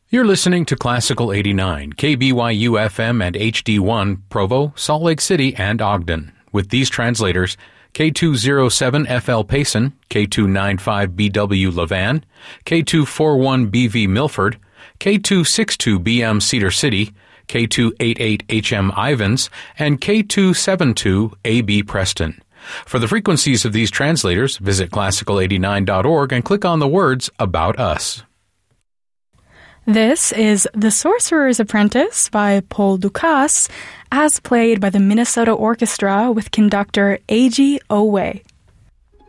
You're listening to Classical 89, KBYU FM and HD1, Provo, Salt Lake City, and Ogden. With these translators, K207FL Payson, K295BW Levan, K241BV Milford, K262BM Cedar City, K288HM Ivans, and K272AB Preston. For the frequencies of these translators, visit classical89.org and click on the words About Us. This is The Sorcerer's Apprentice by Paul Dukas, as played by the Minnesota Orchestra with conductor Eiji Owe.